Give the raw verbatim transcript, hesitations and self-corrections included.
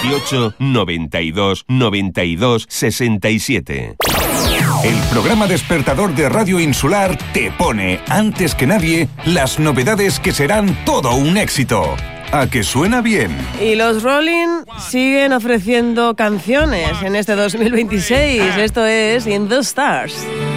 dieciocho, noventa y dos, noventa y dos, sesenta y siete. El programa despertador de Radio Insular te pone, antes que nadie, las novedades que serán todo un éxito. ¿A que suena bien? Y los Rolling siguen ofreciendo canciones en este dos mil veintiséis. Esto es In the Stars.